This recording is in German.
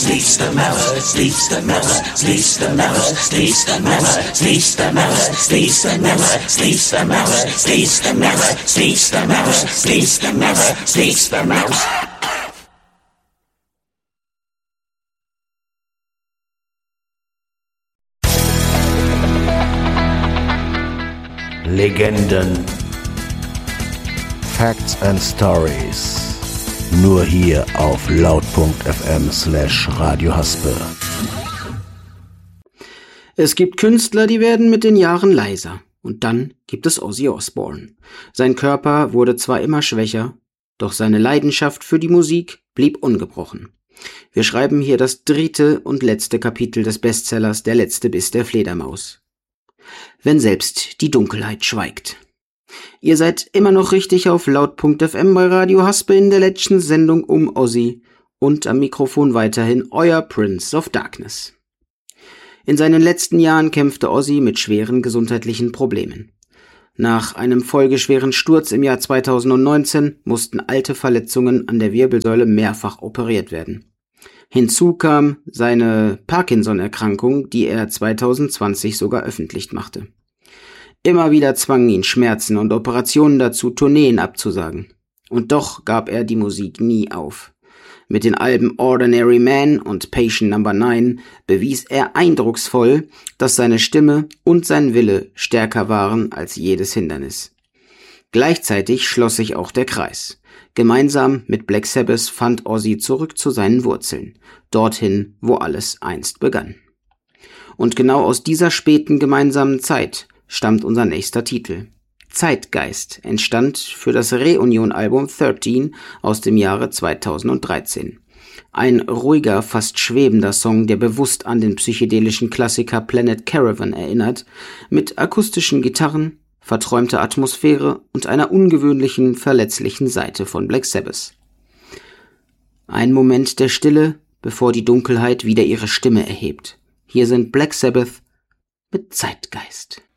sleeps the mouse, sleeps the mouse, sleeps the mouse, sleeps the mouse, sleeps the mouse, sleeps the mouse, sleeps the mouse, sleeps the mouse, sleeps the mouse, sleeps the mouse, sleeps the mouse. Legenden. Facts and Stories. Nur hier auf laut.fm/Radio Haspe. Es gibt Künstler, die werden mit den Jahren leiser. Und dann gibt es Ozzy Osbourne. Sein Körper wurde zwar immer schwächer, doch seine Leidenschaft für die Musik blieb ungebrochen. Wir schreiben hier das 3. und letzte Kapitel des Bestsellers Der letzte Biss der Fledermaus. Wenn selbst die Dunkelheit schweigt. Ihr seid immer noch richtig auf laut.fm bei Radio Haspe in der letzten Sendung um Ozzy und am Mikrofon weiterhin euer Prince of Darkness. In seinen letzten Jahren kämpfte Ozzy mit schweren gesundheitlichen Problemen. Nach einem folgeschweren Sturz im Jahr 2019 mussten alte Verletzungen an der Wirbelsäule mehrfach operiert werden. Hinzu kam seine Parkinson-Erkrankung, die er 2020 sogar öffentlich machte. Immer wieder zwangen ihn Schmerzen und Operationen dazu, Tourneen abzusagen. Und doch gab er die Musik nie auf. Mit den Alben Ordinary Man und Patient No. 9 bewies er eindrucksvoll, dass seine Stimme und sein Wille stärker waren als jedes Hindernis. Gleichzeitig schloss sich auch der Kreis. Gemeinsam mit Black Sabbath fand Ozzy zurück zu seinen Wurzeln, dorthin, wo alles einst begann. Und genau aus dieser späten gemeinsamen Zeit stammt unser nächster Titel. Zeitgeist entstand für das Reunion-Album 13 aus dem Jahre 2013. Ein ruhiger, fast schwebender Song, der bewusst an den psychedelischen Klassiker Planet Caravan erinnert, mit akustischen Gitarren, verträumter Atmosphäre und einer ungewöhnlichen, verletzlichen Seite von Black Sabbath. Ein Moment der Stille, bevor die Dunkelheit wieder ihre Stimme erhebt. Hier sind Black Sabbath mit Zeitgeist.